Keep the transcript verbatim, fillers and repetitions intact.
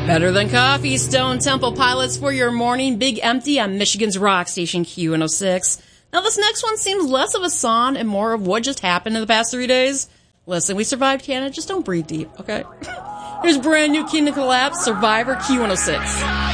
Better than coffee, Stone Temple Pilots for your morning. Big Empty on Michigan's Rock Station Q one oh six. Now this next one seems less of a song and more of what just happened in the past three days. Listen, we survived Canada, just don't breathe deep, okay? Here's brand new Kingdom Collapse, Survivor Q one oh six.